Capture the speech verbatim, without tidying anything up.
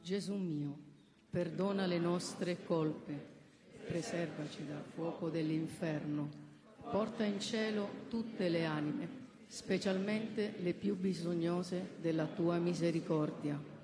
Gesù mio, perdona le nostre colpe, preservaci dal fuoco dell'inferno, porta in cielo tutte le anime, specialmente le più bisognose della tua misericordia.